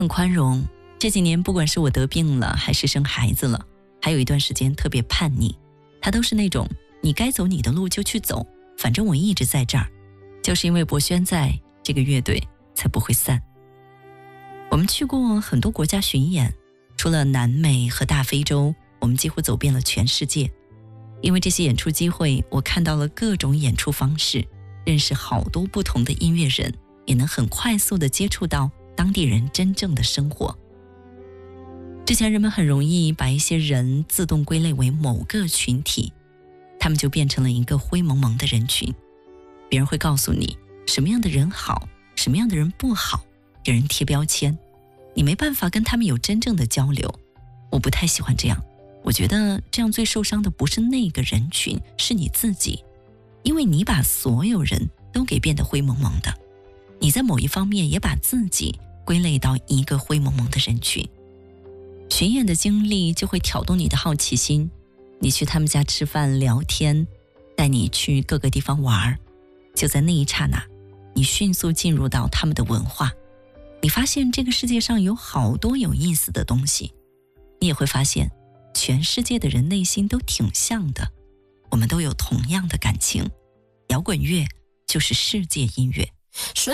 很宽容。这几年不管是我得病了还是生孩子了，还有一段时间特别叛逆，他都是那种你该走你的路就去走，反正我一直在这儿。就是因为博轩在，这个乐队才不会散。我们去过很多国家巡演，除了南美和大非洲，我们几乎走遍了全世界。因为这些演出机会，我看到了各种演出方式，认识好多不同的音乐人，也能很快速地接触到当地人真正的生活。之前人们很容易把一些人自动归类为某个群体，他们就变成了一个灰蒙蒙的人群。别人会告诉你什么样的人好，什么样的人不好，给人贴标签，你没办法跟他们有真正的交流。我不太喜欢这样，我觉得这样最受伤的不是那个人群，是你自己，因为你把所有人都给变得灰蒙蒙的，你在某一方面也把自己归类到一个灰蒙蒙的人群。巡演的经历就会挑动你的好奇心，你去他们家吃饭聊天，带你去各个地方玩，就在那一刹那，你迅速进入到他们的文化，你发现这个世界上有好多有意思的东西，你也会发现全世界的人内心都挺像的，我们都有同样的感情，摇滚乐就是世界音乐。